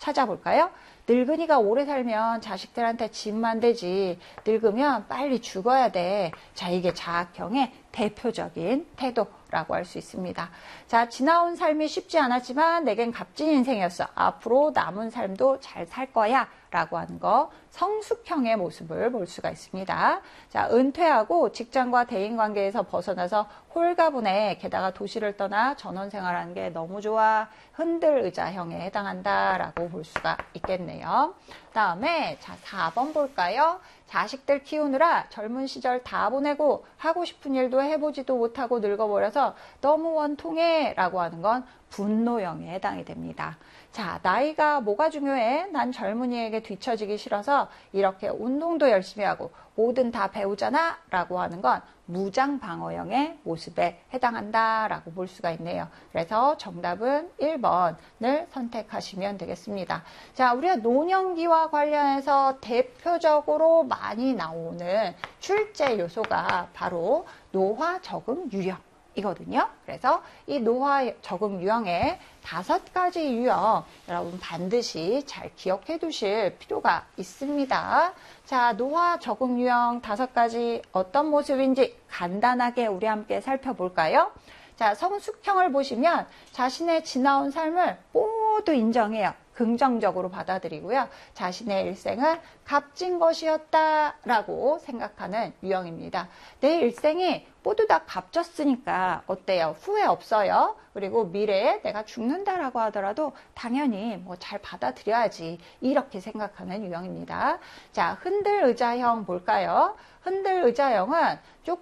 찾아볼까요? 늙은이가 오래 살면 자식들한테 짐만 되지 늙으면 빨리 죽어야 돼. 자, 이게 자학형의 대표적인 태도라고 할 수 있습니다. 자, 지나온 삶이 쉽지 않았지만 내겐 값진 인생이었어. 앞으로 남은 삶도 잘 살 거야. 라고 하는 거, 성숙형의 모습을 볼 수가 있습니다. 자, 은퇴하고 직장과 대인관계에서 벗어나서 홀가분해, 게다가 도시를 떠나 전원생활하는 게 너무 좋아. 흔들의자형에 해당한다라고 볼 수가 있겠네요. 다음에 자 4번 볼까요? 자식들 키우느라 젊은 시절 다 보내고 하고 싶은 일도 해보지도 못하고 늙어버려서 너무 원통해 라고 하는 건 분노형에 해당이 됩니다. 자, 나이가 뭐가 중요해? 난 젊은이에게 뒤처지기 싫어서 이렇게 운동도 열심히 하고 뭐든 다 배우잖아 라고 하는 건 무장방어형의 모습에 해당한다 라고 볼 수가 있네요. 그래서 정답은 1번을 선택하시면 되겠습니다. 자, 우리가 노년기와 관련해서 대표적으로 많이 나오는 출제 요소가 바로 노화 적응 유형 이거든요. 그래서 이 노화 적응 유형의 5가지 유형 여러분 반드시 잘 기억해 두실 필요가 있습니다. 자, 노화 적응 유형 5가지 어떤 모습인지 간단하게 우리 함께 살펴볼까요? 자, 성숙형을 보시면 자신의 지나온 삶을 모두 인정해요. 긍정적으로 받아들이고요. 자신의 일생은 값진 것이었다라고 생각하는 유형입니다. 내 일생이 모두 다 값졌으니까 어때요? 후회 없어요. 그리고 미래에 내가 죽는다라고 하더라도 당연히 뭐 잘 받아들여야지 이렇게 생각하는 유형입니다. 자, 흔들의자형 볼까요? 흔들의자형은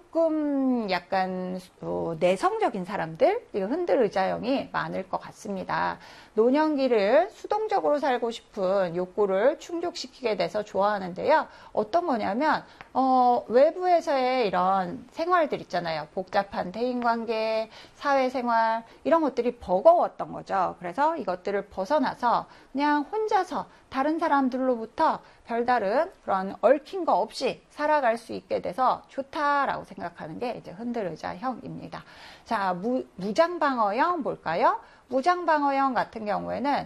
조금 약간 내성적인 사람들, 흔들의자형이 많을 것 같습니다. 노년기를 수동적으로 살고 싶은 욕구를 충족시키게 돼서 좋아하는데요. 어떤 거냐면 외부에서의 이런 생활들 있잖아요. 복잡한 대인관계, 사회생활 이런 것들이 버거웠던 거죠. 그래서 이것들을 벗어나서 그냥 혼자서 다른 사람들로부터 별다른 그런 얽힌 거 없이 살아갈 수 있게 돼서 좋다라고 생각하는 게 이제 흔들의자형입니다. 자, 무장방어형 볼까요? 무장방어형 같은 경우에는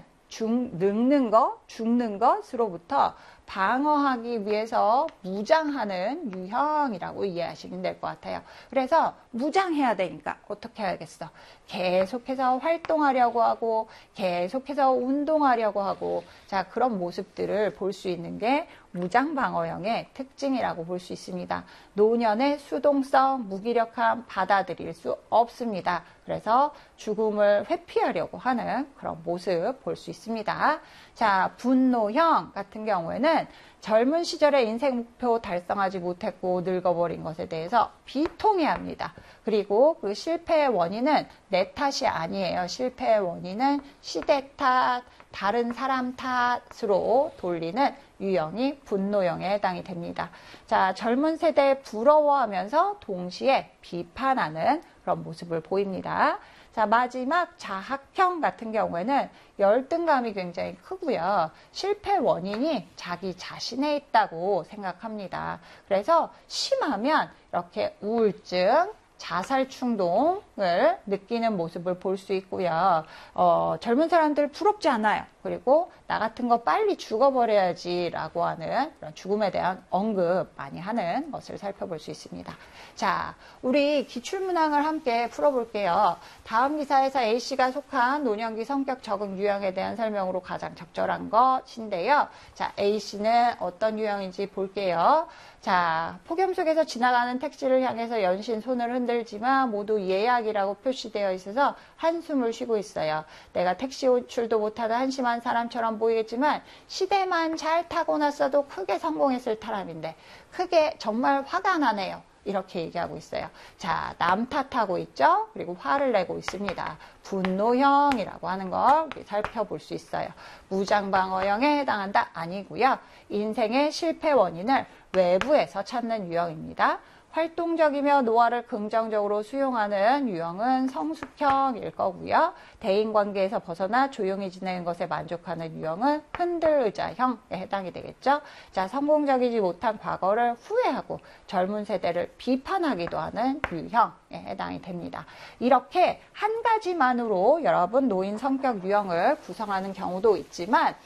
늙는 것, 죽는 것으로부터 방어하기 위해서 무장하는 유형이라고 이해하시면 될 것 같아요. 그래서 무장해야 되니까 어떻게 해야겠어? 계속해서 활동하려고 하고 계속해서 운동하려고 하고 자, 그런 모습들을 볼 수 있는 게 무장방어형의 특징이라고 볼 수 있습니다. 노년의 수동성, 무기력함 받아들일 수 없습니다. 그래서 죽음을 회피하려고 하는 그런 모습 볼 수 있습니다. 자, 분노형 같은 경우에는 젊은 시절에 인생 목표 달성하지 못했고 늙어버린 것에 대해서 비통해합니다. 그리고 그 실패의 원인은 내 탓이 아니에요. 실패의 원인은 시대 탓, 다른 사람 탓으로 돌리는 유형이 분노형에 해당이 됩니다. 자, 젊은 세대에 부러워하면서 동시에 비판하는 그런 모습을 보입니다. 자, 마지막 자학형 같은 경우에는 열등감이 굉장히 크고요. 실패 원인이 자기 자신에 있다고 생각합니다. 그래서 심하면 이렇게 우울증, 자살 충동을 느끼는 모습을 볼 수 있고요. 젊은 사람들 부럽지 않아요. 그리고 나 같은 거 빨리 죽어버려야지 라고 하는 그런 죽음에 대한 언급 많이 하는 것을 살펴볼 수 있습니다. 자, 우리 기출문항을 함께 풀어볼게요. 다음 기사에서 A씨가 속한 노년기 성격 적응 유형에 대한 설명으로 가장 적절한 것인데요. 자, A씨는 어떤 유형인지 볼게요. 자, 폭염 속에서 지나가는 택시를 향해서 연신 손을 흔들지만 모두 예약이라고 표시되어 있어서 한숨을 쉬고 있어요. 내가 택시 호출도 못하는 한심한 사람처럼 보이겠지만 시대만 잘 타고났어도 크게 성공했을 사람인데 크게 정말 화가 나네요. 이렇게 얘기하고 있어요. 자, 남 탓하고 있죠? 그리고 화를 내고 있습니다. 분노형이라고 하는 걸 살펴볼 수 있어요. 무장방어형에 해당한다? 아니고요. 인생의 실패 원인을 외부에서 찾는 유형입니다. 활동적이며 노화를 긍정적으로 수용하는 유형은 성숙형일 거고요. 대인관계에서 벗어나 조용히 지내는 것에 만족하는 유형은 흔들의자형에 해당이 되겠죠. 자, 성공적이지 못한 과거를 후회하고 젊은 세대를 비판하기도 하는 유형에 해당이 됩니다. 이렇게 한 가지만으로 여러분 노인 성격 유형을 구성하는 경우도 있지만